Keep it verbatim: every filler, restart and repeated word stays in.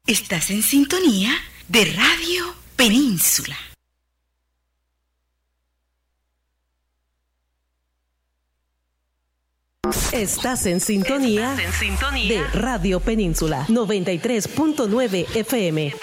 Estás en sintonía de Radio Península. Estás en sintonía, Estás en sintonía de Radio Península noventa y tres punto nueve F M.